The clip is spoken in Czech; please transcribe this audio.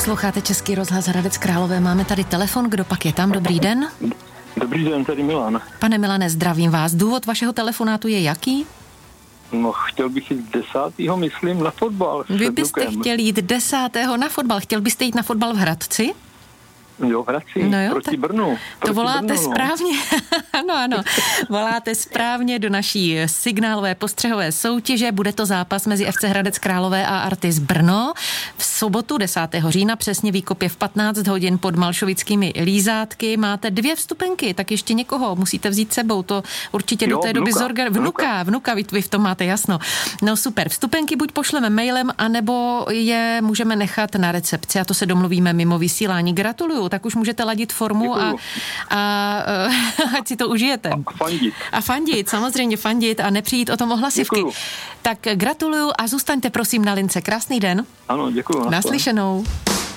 Posloucháte Český rozhlas Hradec Králové. Máme tady telefon, kdo pak je tam? Dobrý den. Dobrý den, tady Milan. Pane Milane, zdravím vás. Důvod vašeho telefonátu je jaký? No, chtěl bych jít 10. myslím na fotbal. Vy byste chtěl jít 10. na fotbal. Chtěl byste jít na fotbal v Hradci? Jo, v Hradci, no jo, proti Brnu. To voláte správně. Ano. Voláte správně do naší signálové postřehové soutěže. Bude to zápas mezi FC Hradec Králové a Artis Brno. V sobotu 10. října, přesně výkop je v 15 hodin pod Malšovickými lízátky. Máte 2 vstupenky, tak ještě někoho musíte vzít sebou. To určitě do té doby Vnuka, vy v tom máte jasno. No super, vstupenky buď pošleme mailem, anebo je můžeme nechat na recepci a to se domluvíme mimo vysílání. Gratuluju, tak už můžete ladit formu a ať si to užijete. A fandit, samozřejmě fandit a nepřijít o tom ohlasivky. Děkuju. Tak gratuluju a zůstaňte prosím na lince. Krásný den. Ano, děkuju. Naslyšenou.